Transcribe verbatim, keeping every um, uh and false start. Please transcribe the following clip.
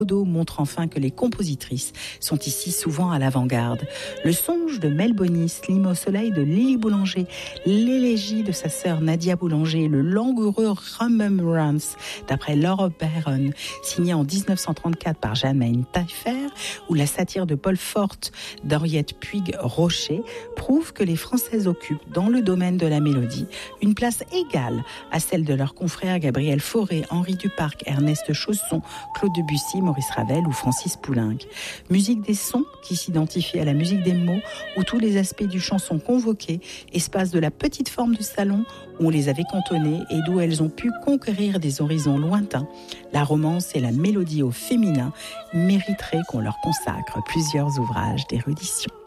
Godot montre enfin que les compositrices sont ici souvent à l'avant-garde. Le songe de Mel Bonis, L'hymne au soleil de Lily Boulanger, l'élégie de sa sœur Nadia Boulanger, le langoureux Remembrance d'après Laura Barron, signé en dix-neuf cent trente-quatre par Germaine Taillefer, ou la satire de Paul Fort d'Henriette Puig-Rocher, prouvent que les Françaises occupent dans le domaine de la mélodie une place égale à celle de leurs confrères Gabriel Fauré, Henri Duparc, Ernest Chausson, Claude Debussy, Maurice Ravel ou Francis Poulenc. Musique des sons qui s'identifie à la musique des mots, où tous les aspects du chant sont convoqués, espace de la petite forme du salon où on les avait cantonnées et d'où elles ont pu conquérir des horizons lointains. La romance et la mélodie au féminin mériteraient qu'on leur consacre plusieurs ouvrages d'érudition.